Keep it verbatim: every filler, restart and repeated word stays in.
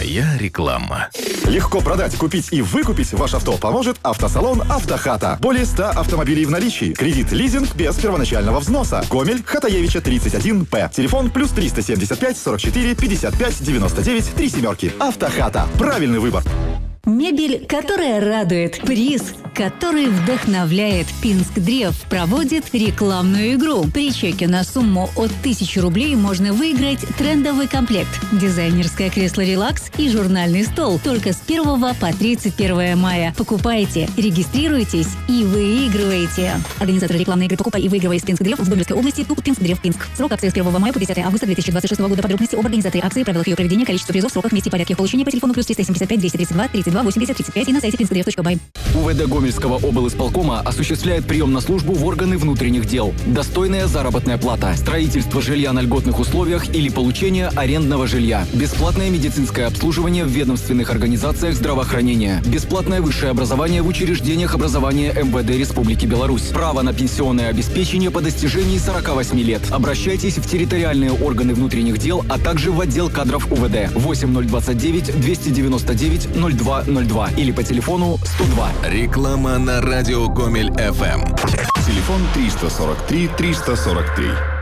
Твоя реклама. Легко продать, купить и выкупить ваш авто поможет автосалон «Автохата». Более ста автомобилей в наличии. Кредит, лизинг без первоначального взноса. Гомель, Хатаевича, тридцать один П. Телефон плюс триста семьдесят пять сорок четыре пятьдесят пять девяносто девять три семерки. «Автохата». Правильный выбор. Мебель, которая радует. Приз, который вдохновляет. Пинск Древ проводит рекламную игру. При чеке на сумму от тысячи рублей можно выиграть трендовый комплект, дизайнерское кресло «Релакс» и журнальный стол. Только с первого по тридцать первое мая. Покупайте, регистрируйтесь и выигрывайте. Организатор рекламной игры «Покупай и выигрывай» из Пинск Древ в Гомельской области. ТУП Пинск Древ Пинск. Срок акции с первого мая по десятое августа две тысячи двадцать шестого года. Подробности об организации акции, правилах ее проведения, количество призов, сроках, месте и порядке получения по телефону плюс триста семьдесят пять двести тридцать два тридцать два восемьдесят тридцать пять и на сайте пинск древ точка бай. УВД Гомельского облисполкома осуществляет прием на службу в органы внутренних дел. Достойная заработная плата, строительство жилья на льготных условиях или получение арендного жилья, бесплатное медицинское обслуживание в ведомственных организациях здравоохранения, бесплатное высшее образование в учреждениях образования МВД Республики Беларусь, право на пенсионное обеспечение по достижении сорока восьми лет. Обращайтесь в территориальные органы внутренних дел, а также в отдел кадров УВД восемь ноль двадцать девять двести девяносто девять ноль два ноль два или по телефону сто два. Реклама на радио Гомель эф эм. Телефон триста сорок три триста сорок три.